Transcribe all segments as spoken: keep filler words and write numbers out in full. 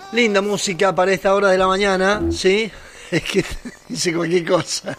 Linda música para esta hora de la mañana, ¿sí? Es que hice cualquier cosa.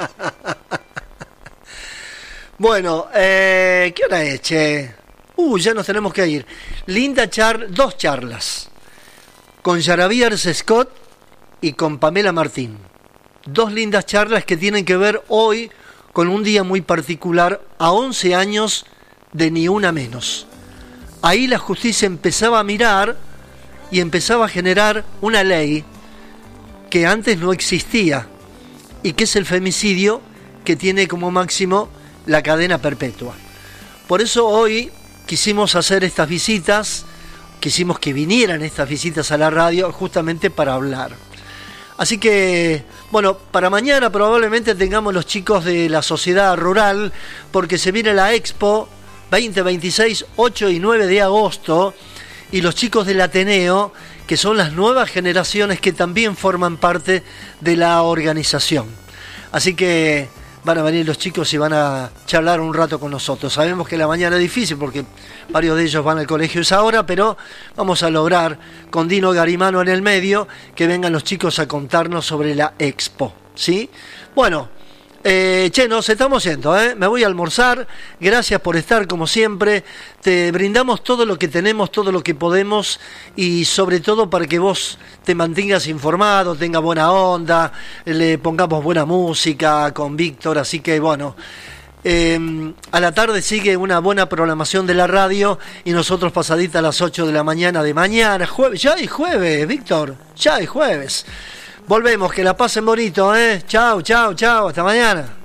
Bueno, eh, ¿qué hora es, che? Uh, ya nos tenemos que ir. Linda char, dos charlas. Con Yaraviers Scott y con Pamela Martín. Dos lindas charlas que tienen que ver hoy con un día muy particular, a once años de Ni Una Menos. Ahí la justicia empezaba a mirar y empezaba a generar una ley que antes no existía y que es el femicidio, que tiene como máximo la cadena perpetua. Por eso hoy quisimos hacer estas visitas, quisimos que vinieran estas visitas a la radio justamente para hablar. Así que, bueno, para mañana probablemente tengamos los chicos de la sociedad rural, porque se viene la Expo veinte veintiséis, ocho y nueve de agosto, y los chicos del Ateneo, que son las nuevas generaciones que también forman parte de la organización. Así que van a venir los chicos y van a charlar un rato con nosotros. Sabemos que la mañana es difícil porque varios de ellos van al colegio a esa hora, pero vamos a lograr con Dino Garimano en el medio que vengan los chicos a contarnos sobre la Expo, ¿sí? Bueno, eh, che, nos estamos yendo, ¿eh? Me voy a almorzar. Gracias por estar como siempre. Te brindamos todo lo que tenemos, todo lo que podemos, y sobre todo para que vos te mantengas informado, tenga buena onda, le pongamos buena música con Víctor. Así que bueno, eh, a la tarde sigue una buena programación de la radio y nosotros pasadita a las ocho de la mañana de mañana, jueves, ya es jueves, Víctor, ya es jueves. Volvemos, que la pasen bonito, ¿eh? Chau, chau, chau, hasta mañana.